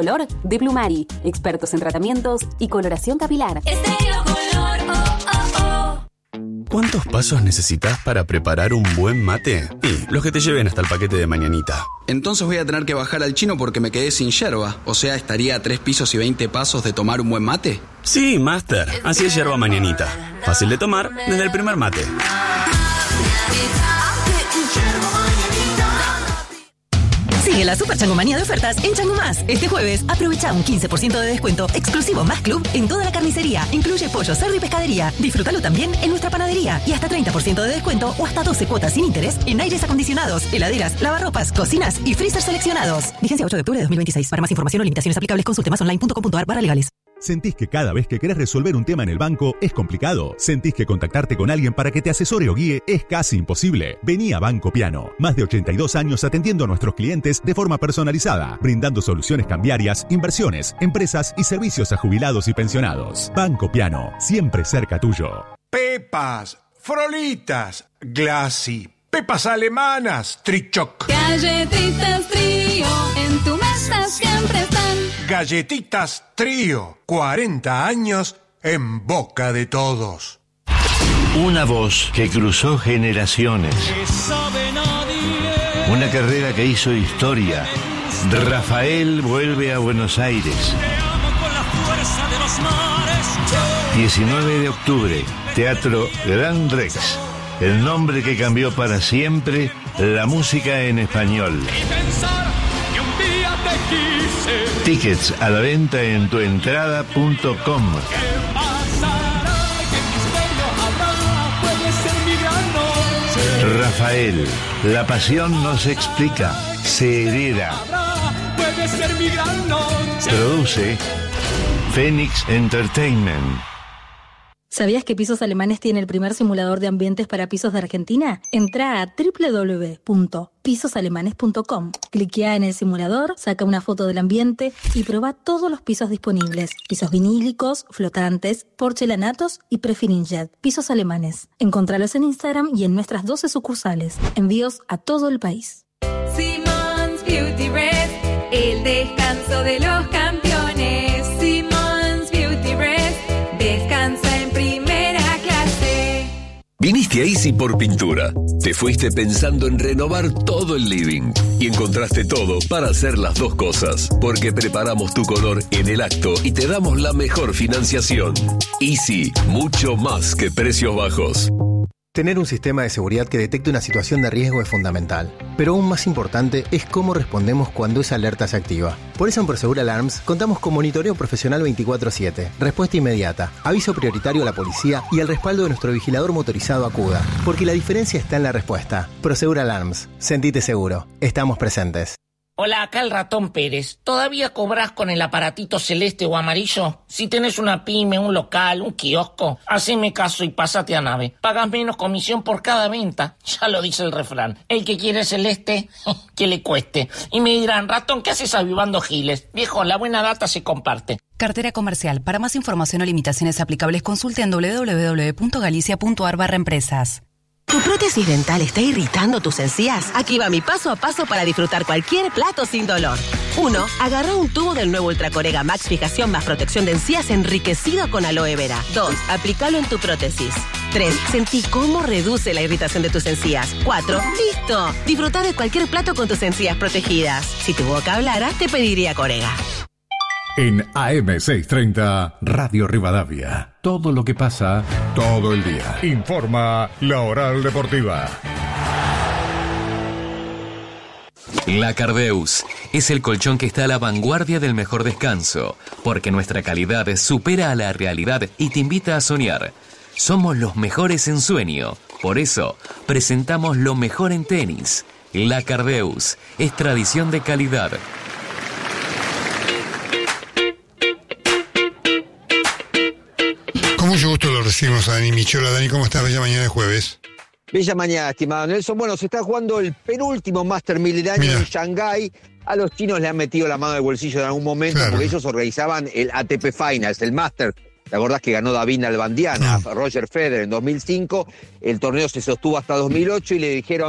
Color de Plumari. Expertos en tratamientos y coloración capilar. Estéreo Color, oh, oh, oh. ¿Cuántos pasos necesitas para preparar un buen mate? Y los que te lleven hasta el paquete de mañanita. Entonces voy a tener que bajar al chino porque me quedé sin yerba. O sea, estaría a 3 pisos y 20 pasos de tomar un buen mate. Sí, Master. Así es yerba mañanita. Fácil de tomar desde el primer mate. Sigue la Super Changumanía de ofertas en Changu Más. Este jueves, aprovecha un 15% de descuento exclusivo Más Club en toda la carnicería. Incluye pollo, cerdo y pescadería. Disfrútalo también en nuestra panadería. Y hasta 30% de descuento o hasta 12 cuotas sin interés en aires acondicionados, heladeras, lavarropas, cocinas y freezer seleccionados. Vigencia 8 de octubre de 2026. Para más información o limitaciones aplicables, consulte masonline.com.ar/legales. ¿Sentís que cada vez que querés resolver un tema en el banco es complicado? ¿Sentís que contactarte con alguien para que te asesore o guíe es casi imposible? Vení a Banco Piano. Más de 82 años atendiendo a nuestros clientes de forma personalizada, brindando soluciones cambiarias, inversiones, empresas y servicios a jubilados y pensionados. Banco Piano, siempre cerca tuyo. Pepas, Frolitas, Glassy, pepas alemanas, Trichoc. Galletitas Trío, en tu mesa siempre están. Galletitas Trío, 40 años en boca de todos. Una voz que cruzó generaciones. Una carrera que hizo historia. Rafael vuelve a Buenos Aires. 19 de octubre, Teatro Gran Rex. El nombre que cambió para siempre la música en español. Tickets a la venta en tuentrada.com. Rafael, la pasión no se explica, se hereda. Produce Phoenix Entertainment. ¿Sabías que Pisos Alemanes tiene el primer simulador de ambientes para pisos de Argentina? Entrá a www.pisosalemanes.com. Cliquea en el simulador, saca una foto del ambiente y probá todos los pisos disponibles. Pisos vinílicos, flotantes, porcelanatos y prefirinjet. Pisos Alemanes. Encontralos en Instagram y en nuestras 12 sucursales. Envíos a todo el país. Simon's Beauty Rest, el descanso de los campeones. Simon's Beauty Rest, descansa en primera clase. Viniste a Easy por pintura. Te fuiste pensando en renovar todo el living y encontraste todo para hacer las dos cosas, porque preparamos tu color en el acto y te damos la mejor financiación. Easy, mucho más que precios bajos. Tener un sistema de seguridad que detecte una situación de riesgo es fundamental, pero aún más importante es cómo respondemos cuando esa alerta se activa. Por eso en Prosegur Alarms contamos con monitoreo profesional 24/7, respuesta inmediata, aviso prioritario a la policía y el respaldo de nuestro vigilador motorizado Acuda, porque la diferencia está en la respuesta. Prosegur Alarms, sentite seguro, estamos presentes. Hola, acá el Ratón Pérez. ¿Todavía cobrás con el aparatito celeste o amarillo? Si tenés una pyme, un local, un kiosco, haceme caso y pásate a Nave. Pagas menos comisión por cada venta. Ya lo dice el refrán. El que quiere celeste, que le cueste. Y me dirán, Ratón, ¿qué haces avivando giles? Viejo, la buena data se comparte. Cartera comercial. Para más información o limitaciones aplicables, consulte en www.galicia.ar/empresas. ¿Tu prótesis dental está irritando tus encías? Aquí va mi paso a paso para disfrutar cualquier plato sin dolor. 1. Agarra un tubo del nuevo Ultracorega Max Fijación más protección de encías enriquecido con aloe vera. 2. Aplícalo en tu prótesis. 3. Sentí cómo reduce la irritación de tus encías. 4. ¡Listo! Disfruta de cualquier plato con tus encías protegidas. Si tu boca hablara, te pediría Corega. En AM630, Radio Rivadavia. Todo lo que pasa, todo el día. Informa La Oral Deportiva. La Cardeus es el colchón que está a la vanguardia del mejor descanso, porque nuestra calidad supera a la realidad y te invita a soñar. Somos los mejores en sueño, por eso presentamos lo mejor en tenis. La Cardeus es tradición de calidad. Con mucho gusto lo recibimos a Dani Michola. Dani, ¿cómo estás? Bella mañana de jueves. Bella mañana, estimado Nelson. Bueno, se está jugando el penúltimo Master 1000 del año en Shanghái. A los chinos le han metido la mano del bolsillo en algún momento, claro, porque ellos organizaban el ATP Finals, el Master. ¿Te acordás que ganó David Nalbandian a Roger Federer en 2005? El torneo se sostuvo hasta 2008 y le dijeron,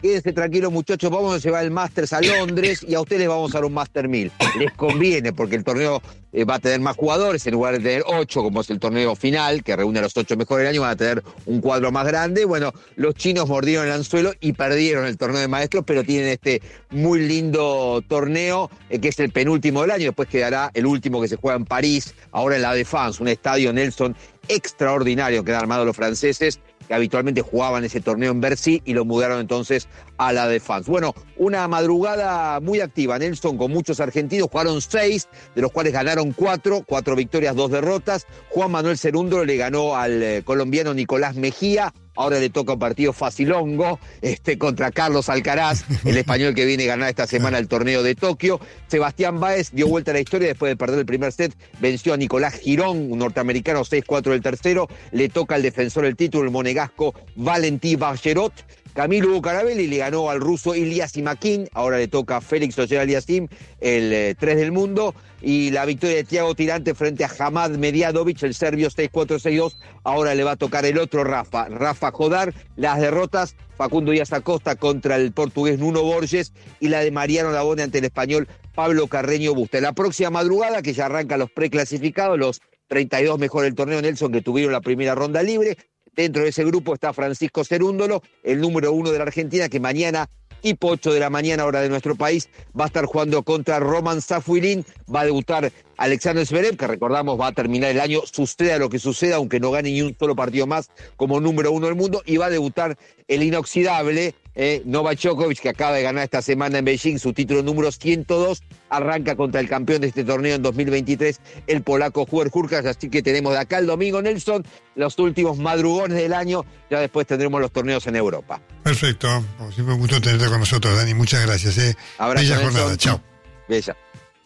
quédense tranquilos muchachos, vamos a llevar el Masters a Londres y a ustedes vamos a dar un Master 1000. Les conviene porque el torneo va a tener más jugadores, en lugar de tener 8 como es el torneo final, que reúne a los 8 mejores del año, van a tener un cuadro más grande. Bueno, los chinos mordieron el anzuelo y perdieron el torneo de maestros, pero tienen este muy lindo torneo, que es el penúltimo del año, después quedará el último que se juega en París, ahora en la Défense, un estadio Nelson extraordinario que han armado los franceses, que habitualmente jugaban ese torneo en Bercy y lo mudaron entonces a la Défense. Bueno, una madrugada muy activa, Nelson, con muchos argentinos, jugaron 6, de los cuales ganaron 4 victorias, 2 derrotas. Juan Manuel Cerúndolo le ganó al colombiano Nicolás Mejía. Ahora le toca un partido facilongo contra Carlos Alcaraz, el español que viene a ganar esta semana el torneo de Tokio. Sebastián Báez dio vuelta a la historia después de perder el primer set, venció a Nicolás Girón, un norteamericano, 6-4 del tercero. Le toca al defensor del título, el monegasco Valentín Bargerot. Camilo Bucarabelli le ganó al ruso Ilya Simakin, ahora le toca a Félix Auger-Aliassime, el 3 del mundo, y la victoria de Thiago Tirante frente a Hamad Mediadovic, el serbio 6-4, 6-2, ahora le va a tocar el otro Rafa Jodar. Las derrotas, Facundo Díaz Acosta contra el portugués Nuno Borges y la de Mariano Labone ante el español Pablo Carreño Busta. En la próxima madrugada, que ya arrancan los preclasificados, los 32 mejores del torneo Nelson que tuvieron la primera ronda libre. Dentro de ese grupo está Francisco Cerúndolo, el número 1 de la Argentina, que mañana, tipo 8 de la mañana, hora de nuestro país, va a estar jugando contra Roman Safiullin. Va a debutar Alexander Zverev, que recordamos va a terminar el año, suceda lo que suceda, aunque no gane ni un solo partido más, como número 1 del mundo. Y va a debutar el inoxidable Novak Djokovic, que acaba de ganar esta semana en Beijing su título número 102. Arranca contra el campeón de este torneo en 2023, el polaco Hubert Hurkacz. Así que tenemos de acá el domingo, Nelson, los últimos madrugones del año. Ya después tendremos los torneos en Europa. Perfecto. Como siempre, un gusto tenerte con nosotros, Dani. Muchas gracias. Abrazo, bella Nelson. jornada. Chao. Bella.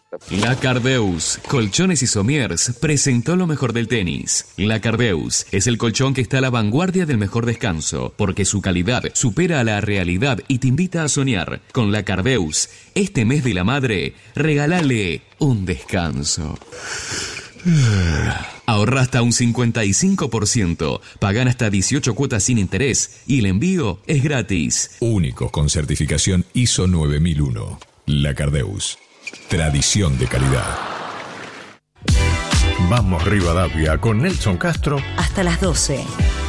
La Cardeus, Colchones y Somiers, presentó lo mejor del tenis. La Cardeus es el colchón que está a la vanguardia del mejor descanso, porque su calidad supera a la realidad y te invita a soñar. Con La Cardeus, este mes de la madre, regálale un descanso. Ahorra hasta un 55%, pagan hasta 18 cuotas sin interés y el envío es gratis. Únicos con certificación ISO 9001. La Cardeus. Tradición de calidad. Vamos Rivadavia con Nelson Castro. Hasta las 12.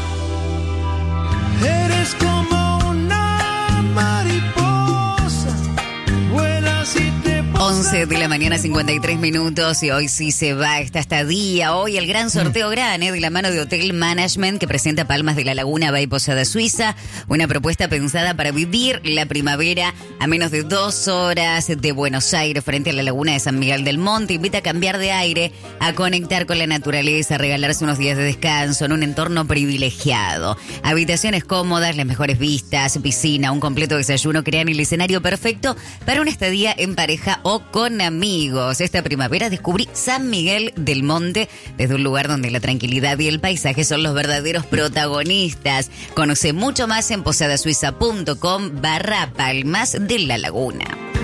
Eres como una mariposa, vuelas y te 11 de la mañana, 53 minutos, y hoy sí se va esta estadía. Hoy el gran sorteo de la mano de Hotel Management, que presenta Palmas de la Laguna Bay Posada Suiza. Una propuesta pensada para vivir la primavera a menos de 2 horas de Buenos Aires, frente a la Laguna de San Miguel del Monte. Invita a cambiar de aire, a conectar con la naturaleza, a regalarse unos días de descanso en un entorno privilegiado. Habitaciones cómodas, las mejores vistas, piscina, un completo desayuno crean el escenario perfecto para una estadía en pareja o con amigos. Esta primavera descubrí San Miguel del Monte desde un lugar donde la tranquilidad y el paisaje son los verdaderos protagonistas. Conoce mucho más en posadasuiza.com/Palmas de la Laguna.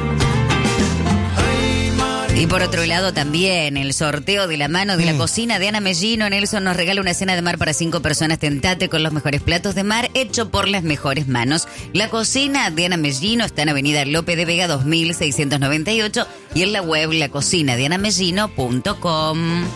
Y por otro lado también el sorteo de la mano de la cocina de Ana Mellino. Nelson nos regala una cena de mar para 5 personas. Tentate con los mejores platos de mar hecho por las mejores manos. La cocina de Ana Mellino está en Avenida Lope de Vega 2698 y en la web lacocinadeanamellino.com.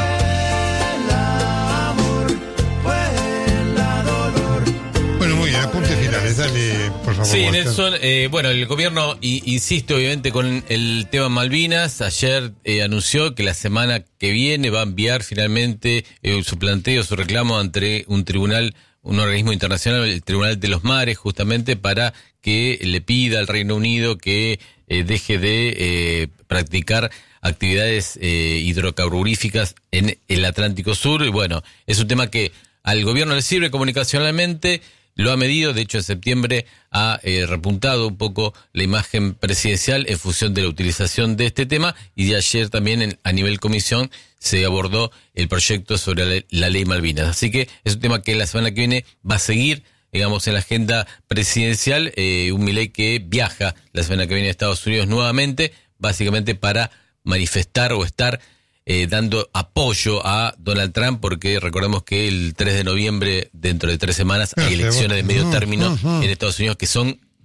Bueno, muy bien, apuntes finales, dale, por favor. Sí, Walter. Nelson, bueno, el gobierno insiste obviamente con el tema Malvinas. Ayer anunció que la semana que viene va a enviar finalmente su planteo, su reclamo ante un tribunal, un organismo internacional, el Tribunal de los Mares, justamente para que le pida al Reino Unido que deje de practicar actividades hidrocarburíficas en el Atlántico Sur. Y bueno, es un tema que al gobierno le sirve comunicacionalmente. Lo ha medido, de hecho en septiembre ha repuntado un poco la imagen presidencial en función de la utilización de este tema, y de ayer también a nivel comisión se abordó el proyecto sobre la ley Malvinas. Así que es un tema que la semana que viene va a seguir, digamos, en la agenda presidencial. Un Milei que viaja la semana que viene a Estados Unidos nuevamente, básicamente para manifestar o estar dando apoyo a Donald Trump, porque recordemos que el 3 de noviembre, dentro de 3 semanas, hay elecciones de medio término en Estados Unidos que son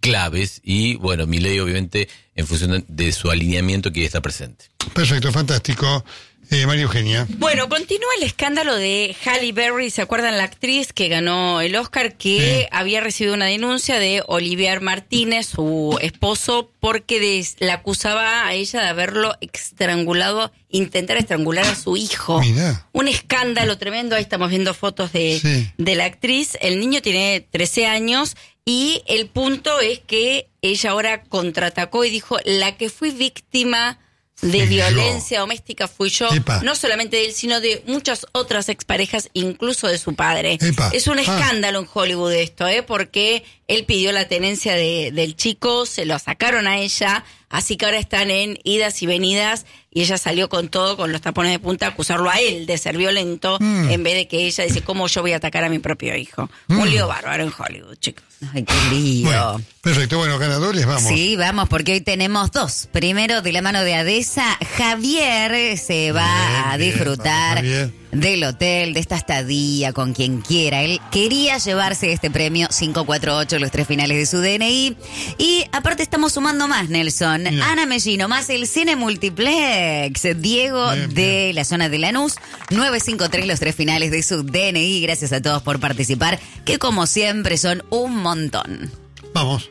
claves y, bueno, Milei obviamente en función de su alineamiento quiere estar presente. Perfecto, fantástico. María Eugenia. Bueno, continúa el escándalo de Halle Berry. ¿Se acuerdan la actriz que ganó el Oscar que había recibido una denuncia de Olivier Martínez, su esposo, porque la acusaba a ella de haberlo intentar estrangular a su hijo? Mirá. Un escándalo tremendo. Ahí estamos viendo fotos de la actriz. El niño tiene 13 años y el punto es que ella ahora contraatacó y dijo: la que fui víctima de violencia doméstica fui yo, no solamente de él, sino de muchas otras exparejas, incluso de su padre. Es un escándalo en Hollywood esto, porque él pidió la tenencia del chico, se lo sacaron a ella, así que ahora están en idas y venidas, y ella salió con todo, con los tapones de punta, a acusarlo a él de ser violento, en vez de que ella dice: ¿cómo yo voy a atacar a mi propio hijo? Un lío bárbaro en Hollywood, chicos. Ay, qué lío. Bueno, perfecto, bueno, ganadores, vamos. Sí, vamos, porque hoy tenemos dos. Primero, de la mano de Adesa, Javier se va a disfrutar del hotel, de esta estadía con quien quiera. Él quería llevarse este premio 548, los 3 finales de su DNI. Y aparte estamos sumando más, Nelson. Ana Mellino, más el Cine Multiplex. Diego de la zona de Lanús, 953, los 3 finales de su DNI. Gracias a todos por participar, que como siempre son un montón. Vamos.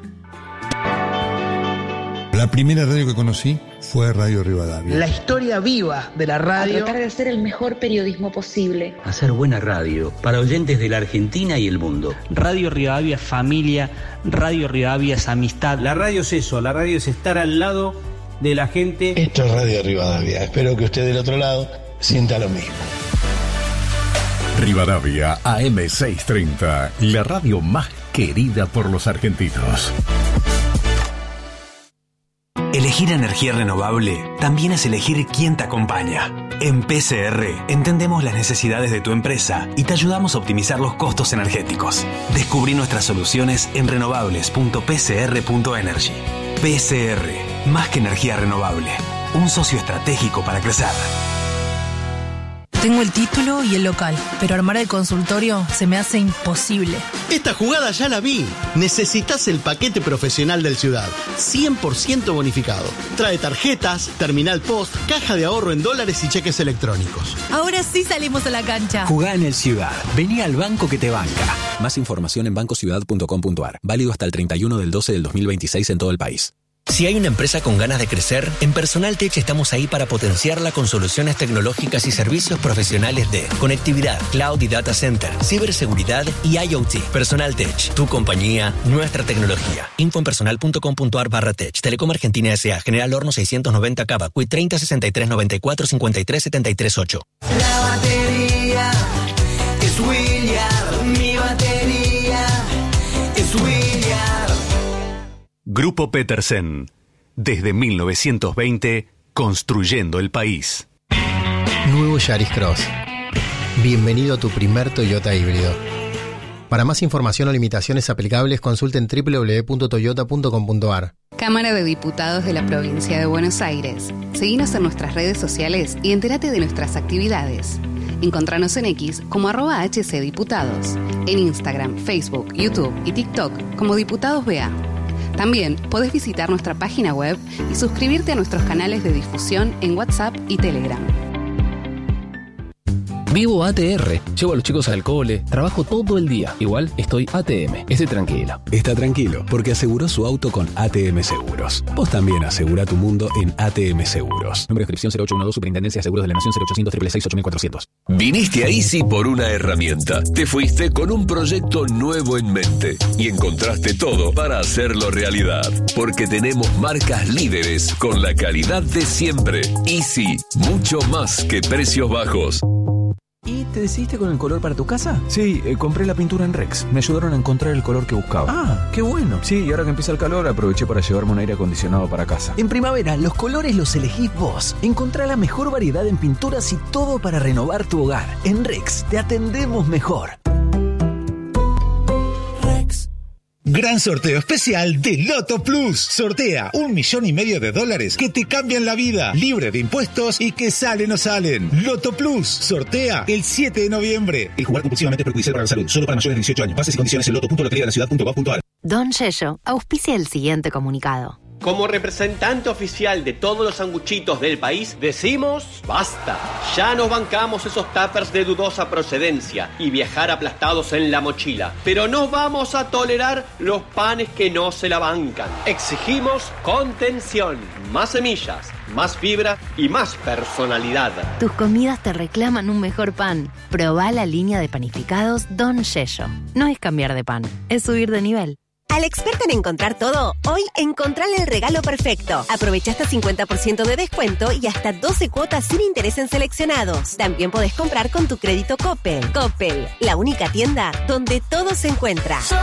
La primera radio que conocí fue Radio Rivadavia. La historia viva de la radio. A tratar de hacer el mejor periodismo posible. Hacer buena radio para oyentes de la Argentina y el mundo. Radio Rivadavia es familia, Radio Rivadavia es amistad. La radio es eso, la radio es estar al lado de la gente. Esto es Radio Rivadavia. Espero que usted del otro lado sienta lo mismo. Rivadavia AM630, la radio más querida por los argentinos. Elegir energía renovable también es elegir quién te acompaña. En PCR entendemos las necesidades de tu empresa y te ayudamos a optimizar los costos energéticos. Descubrí nuestras soluciones en renovables.pcr.energy. PCR, más que energía renovable, un socio estratégico para crecer. Tengo el título y el local, pero armar el consultorio se me hace imposible. Esta jugada ya la vi. Necesitas el paquete profesional del Ciudad, 100% bonificado. Trae tarjetas, terminal post, caja de ahorro en dólares y cheques electrónicos. Ahora sí salimos a la cancha. Jugá en el Ciudad. Vení al banco que te banca. Más información en bancociudad.com.ar. Válido hasta el 31 del 12 del 2026 en todo el país. Si hay una empresa con ganas de crecer, en Personal Tech estamos ahí para potenciarla con soluciones tecnológicas y servicios profesionales de conectividad, cloud y data center, ciberseguridad y IoT. Personal Tech, tu compañía, nuestra tecnología. Info en personal.com.ar/tech. Telecom Argentina S.A. General Horno 690 Cava. Cuit 30 63 94 53 73 8. La batería es William. Mi batería es William. Grupo Petersen. Desde 1920, construyendo el país. Nuevo Yaris Cross. Bienvenido a tu primer Toyota híbrido. Para más información o limitaciones aplicables, consulten www.toyota.com.ar. Cámara de Diputados de la Provincia de Buenos Aires. Seguinos en nuestras redes sociales y entérate de nuestras actividades. Encontranos en X como @HCDiputados. En Instagram, Facebook, YouTube y TikTok como Diputados BA. También podés visitar nuestra página web y suscribirte a nuestros canales de difusión en WhatsApp y Telegram. Vivo ATR, llevo a los chicos al cole, trabajo todo el día. Igual estoy ATM, estoy tranquilo. Está tranquilo, porque aseguró su auto con ATM Seguros. Vos también asegura tu mundo en ATM Seguros. Número de inscripción 0812, Superintendencia de Seguros de la Nación, 0800 666 8400. Viniste a Easy por una herramienta. Te fuiste con un proyecto nuevo en mente y encontraste todo para hacerlo realidad. Porque tenemos marcas líderes con la calidad de siempre. Easy, mucho más que precios bajos. ¿Y te decidiste con el color para tu casa? Sí, compré la pintura en Rex. Me ayudaron a encontrar el color que buscaba. Ah, qué bueno. Sí, y ahora que empieza el calor, aproveché para llevarme un aire acondicionado para casa. En primavera, los colores los elegís vos. Encontrá la mejor variedad en pinturas y todo para renovar tu hogar. En Rex, te atendemos mejor. Gran sorteo especial de Loto Plus. Sortea $1,5 millones que te cambian la vida, libre de impuestos y que salen o salen. Loto Plus sortea el 7 de noviembre. El jugar compulsivamente es perjudicial para la salud. Solo para mayores de 18 años. Bases y condiciones en loto.loteriadelaciudad.gov.ar. Don Yello auspicia el siguiente comunicado. Como representante oficial de todos los sanguchitos del país, decimos basta. Ya nos bancamos esos tuppers de dudosa procedencia y viajar aplastados en la mochila. Pero no vamos a tolerar los panes que no se la bancan. Exigimos contención, más semillas, más fibra y más personalidad. Tus comidas te reclaman un mejor pan. Probá la línea de panificados Don Yello. No es cambiar de pan, es subir de nivel. Al experto en encontrar todo, hoy encontrale el regalo perfecto. Aprovecha hasta 50% de descuento y hasta 12 cuotas sin interés en seleccionados. También podés comprar con tu crédito Coppel. Coppel, la única tienda donde todo se encuentra.